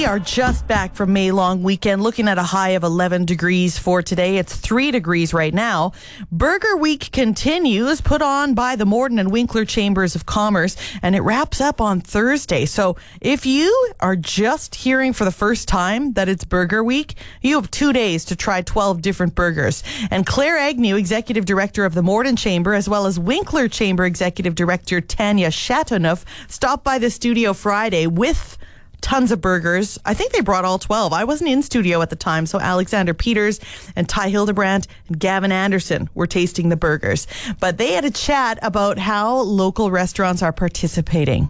We are just back from May long weekend, looking at a high of 11 degrees for today. It's 3 degrees right now. Burger Week continues, put on by the Morden and Winkler Chambers of Commerce, and it wraps up on Thursday. So if you are just hearing for the first time that it's Burger Week, you have 2 days to try 12 different burgers. And Claire Agnew, Executive Director of the Morden Chamber, as well as Winkler Chamber Executive Director Tanya Chateauneuf, stopped by the studio Friday with tons of burgers. I think they brought all 12. I wasn't in studio at the time, so Alexander Peters and Ty Hildebrandt and Gavin Anderson were tasting the burgers. But they had a chat about how local restaurants are participating.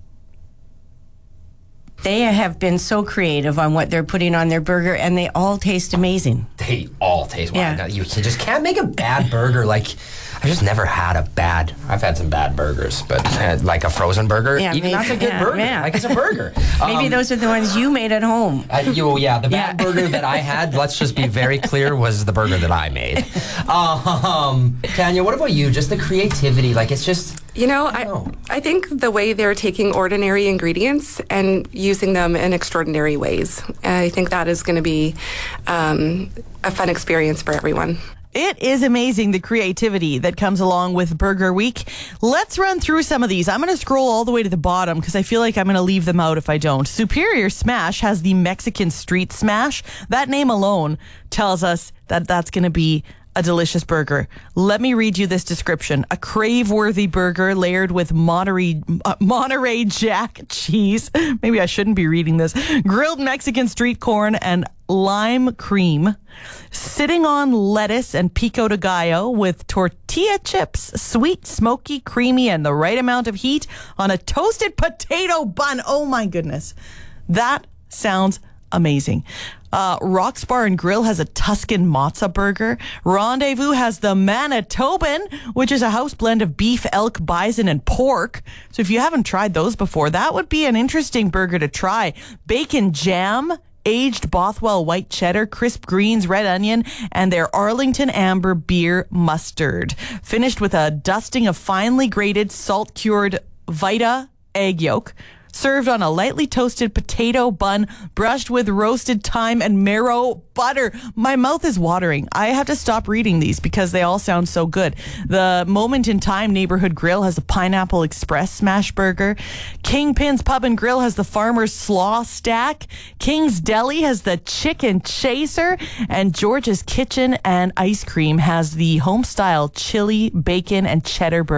They have been so creative on what they're putting on their burger, and they all taste amazing. They all taste well. Yeah. You just can't make a bad burger. Like, I just never had I've had some bad burgers, but like a frozen burger, even that's a good burger. Yeah. Like, it's a burger. Maybe those are the ones you made at home. The bad burger that I had, let's just be very clear, was the burger that I made. Tanya, what about you? Just the creativity, like, it's just... I think the way they're taking ordinary ingredients and using them in extraordinary ways, I think that is going to be a fun experience for everyone. It is amazing, the creativity that comes along with Burger Week. Let's run through some of these. I'm going to scroll all the way to the bottom because I feel like I'm going to leave them out if I don't. Superior Smash has the Mexican Street Smash. That name alone tells us that that's going to be a delicious burger. Let me read you this description. A crave-worthy burger layered with Monterey Jack cheese. Maybe I shouldn't be reading this. Grilled Mexican street corn and lime cream. Sitting on lettuce and pico de gallo with tortilla chips. Sweet, smoky, creamy, and the right amount of heat on a toasted potato bun. Oh my goodness. That sounds amazing. Rock's Bar and Grill has a Tuscan Mozza burger. Rendezvous has the Manitoban, which is a house blend of beef, elk, bison, and pork. So if you haven't tried those before, that would be an interesting burger to try. Bacon jam, aged Bothwell white cheddar, crisp greens, red onion, and their Arlington Amber beer mustard. Finished with a dusting of finely grated, salt-cured Vita egg yolk. Served on a lightly toasted potato bun, brushed with roasted thyme and marrow butter. My mouth is watering. I have to stop reading these because they all sound so good. The Moment in Time Neighborhood Grill has a Pineapple Express smash burger. Kingpin's Pub and Grill has the Farmer's Slaw Stack. King's Deli has the Chicken Chaser. And George's Kitchen and Ice Cream has the Homestyle Chili, Bacon, and Cheddar burger.